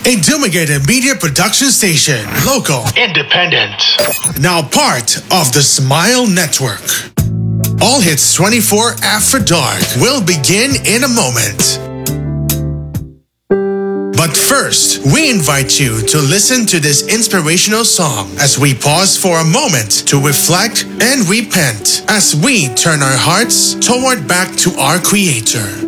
a Dumigated Media Production Station. Local. Independent. Now part of the Smile Network. All Hits 24 After Dark will begin in a moment. But first, we invite you to listen to this inspirational song as we pause for a moment to reflect and repent as we turn our hearts toward back to our Creator.